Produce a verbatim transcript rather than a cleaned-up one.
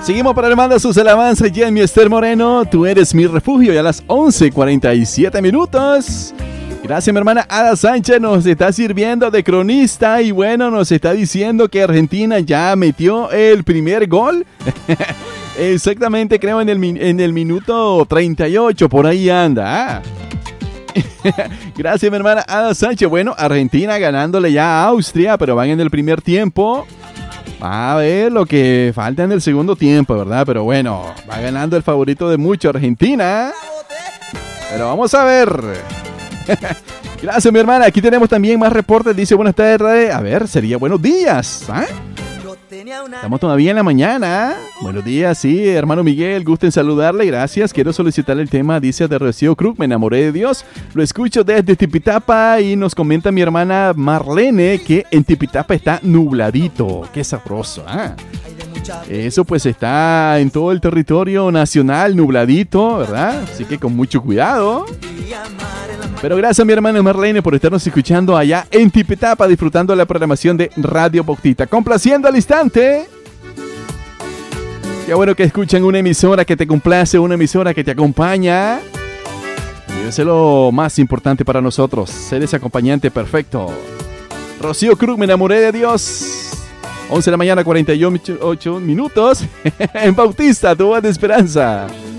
Seguimos para el manda sus alabanzas, Jamie Esther Moreno. Tú eres mi refugio. Y a las once cuarenta y siete minutos. Gracias, mi hermana Ada Sánchez. Nos está sirviendo de cronista. Y bueno, nos está diciendo que Argentina ya metió el primer gol. Exactamente, creo en el, en el minuto treinta y ocho. Por ahí anda. Gracias, mi hermana Ada Sánchez. Bueno, Argentina ganándole ya a Austria, pero van en el primer tiempo. A ver lo que falta en el segundo tiempo, ¿verdad? Pero bueno, va ganando el favorito de mucho, Argentina. Pero vamos a ver. Gracias, mi hermana. Aquí tenemos también más reportes. Dice, buenas tardes. A ver, sería buenos días. ¿eh? Estamos todavía en la mañana. Buenos días, sí, hermano Miguel. Gusto en saludarle. Gracias. Quiero solicitar el tema, dice, de Rocío Cruz. Me enamoré de Dios. Lo escucho desde Tipitapa y nos comenta mi hermana Marlene que en Tipitapa está nubladito. Qué sabroso, ¿eh? Eso pues está en todo el territorio nacional, nubladito, ¿verdad? Así que con mucho cuidado. Pero gracias a mi hermana Marlene por estarnos escuchando allá en Tipitapa, disfrutando de la programación de Radio Bautista. Complaciendo al instante. Qué bueno que escuchan una emisora que te complace, una emisora que te acompaña. Y eso es lo más importante para nosotros, ser ese acompañante perfecto. Rocío Cruz, me enamoré de Dios. once de la mañana, cuarenta y ocho minutos. En Bautista, tu voz de esperanza.